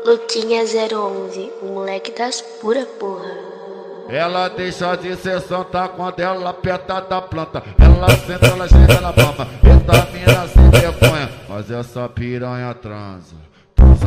Luquinha 011, o moleque das pura porra. Ela deixa de ser santa quando ela aperta da planta. Ela senta, ela chega na palma. Eita mina sem vergonha, mas essa piranha transa. Transa